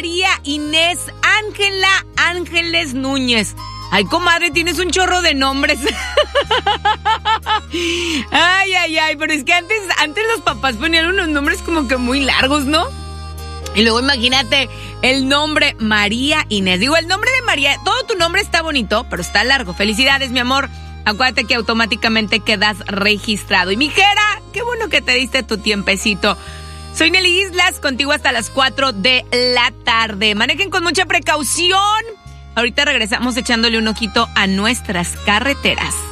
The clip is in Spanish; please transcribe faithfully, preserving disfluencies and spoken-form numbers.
María Inés Ángela Ángeles Núñez. Ay, comadre, tienes un chorro de nombres. Ay, ay, ay, pero es que antes, antes los papás ponían unos nombres como que muy largos, ¿no? Y luego imagínate el nombre María Inés. Digo, el nombre de María, todo tu nombre está bonito, pero está largo. Felicidades, mi amor. Acuérdate que automáticamente quedas registrado. Y mijera, qué bueno que te diste tu tiempecito. Soy Nelly Islas, contigo hasta las cuatro de la tarde. Manejen con mucha precaución. Ahorita regresamos echándole un ojito a nuestras carreteras.